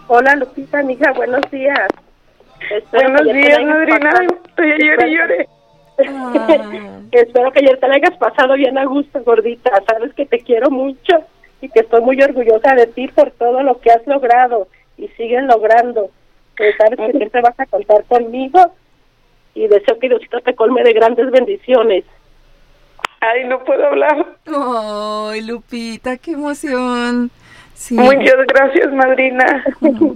Hola, Lupita, mija, buenos días. Buenos días, madrina. Estoy lloré y lloré. Espero que ayer te la hayas pasado bien a gusto, gordita. Sabes que te quiero mucho y que estoy muy orgullosa de ti por todo lo que has logrado y sigues logrando. Sabes que siempre vas a contar conmigo y deseo que Diosito te colme de grandes bendiciones. Ay, no puedo hablar. Ay, Lupita, qué emoción. Sí. Muchas gracias, madrina.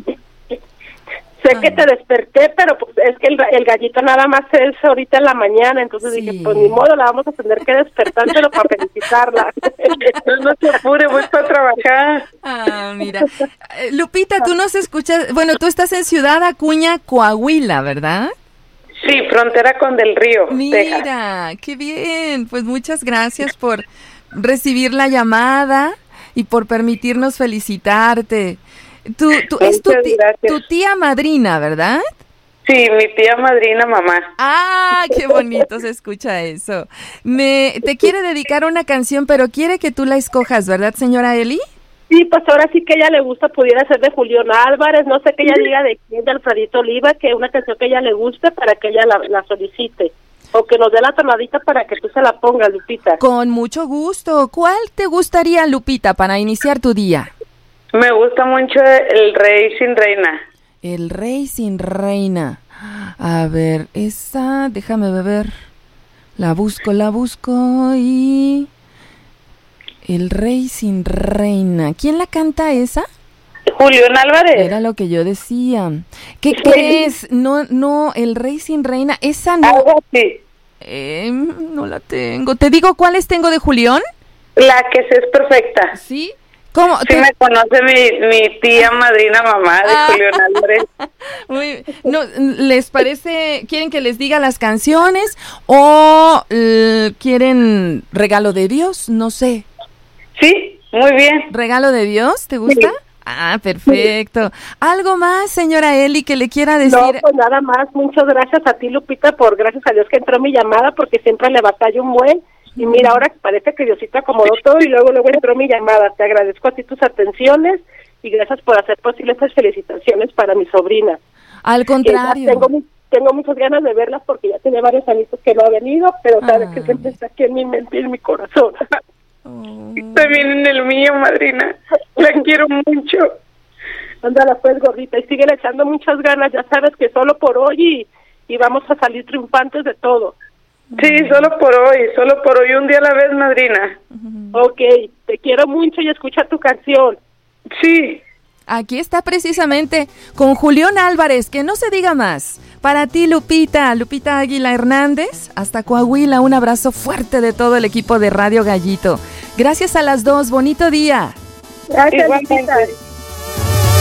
Sé que te desperté, pero pues es que el gallito nada más es ahorita en la mañana, entonces dije, pues ni modo, la vamos a tener que despertar, pero para felicitarla. No te apures, voy para trabajar. Mira. Lupita, tú nos escuchas, bueno, tú estás en Ciudad Acuña, Coahuila, ¿verdad? Sí, frontera con Del Río, Mira, Texas. qué bien, pues muchas gracias por recibir la llamada y por permitirnos felicitarte. Es tu tía madrina, ¿verdad? Sí, mi tía madrina, mamá. Ah, qué bonito se escucha eso. Te quiere dedicar una canción, pero quiere que tú la escojas, ¿verdad, señora Eli? Sí, pues ahora sí que a ella le gusta, pudiera ser de Julián Álvarez, no sé que ella diga de quién, de Alfredito Oliva, que una canción que a ella le guste para que ella la solicite. O que nos dé la tonadita para que tú se la pongas, Lupita. Con mucho gusto. ¿Cuál te gustaría, Lupita, para iniciar tu día? Me gusta mucho El Rey sin Reina. El Rey sin Reina. A ver, esa, déjame ver. La busco y... El Rey sin Reina. ¿Quién la canta esa? Julián Álvarez. Era lo que yo decía. ¿Qué es? No, El Rey sin Reina. Esa no. Algo así. No la tengo. ¿Te digo cuáles tengo de Julián? La que es perfecta. ¿Sí? ¿Cómo? Sí me conoce mi tía madrina mamá de Julián Álvarez. No, ¿les parece, quieren que les diga las canciones o quieren Regalo de Dios? No sé. Sí, muy bien. ¿Regalo de Dios? ¿Te gusta? Sí. Ah, perfecto. ¿Algo más, señora Eli, que le quiera decir? No, pues nada más. Muchas gracias a ti, Lupita, gracias a Dios que entró mi llamada, porque siempre le batallo un buen. Y mira, ahora parece que Diosito acomodó todo y luego entró mi llamada. Te agradezco a ti tus atenciones y gracias por hacer posible estas felicitaciones para mi sobrina. Al contrario. Tengo muchas ganas de verla porque ya tiene varios años que no ha venido, pero sabe que siempre está aquí en mi mente y en mi corazón. También en el mío, madrina. La quiero mucho. Ándala pues, gordita, y sigue echando muchas ganas. Ya sabes que solo por hoy y vamos a salir triunfantes de todo. Sí, solo por hoy, un día a la vez, madrina. Ok, te quiero mucho y escucha tu canción. Sí. Aquí está precisamente con Julián Álvarez, que no se diga más. Para ti, Lupita Águila Hernández, hasta Coahuila, un abrazo fuerte de todo el equipo de Radio Gallito. Gracias a las dos, bonito día. Gracias, Lupita.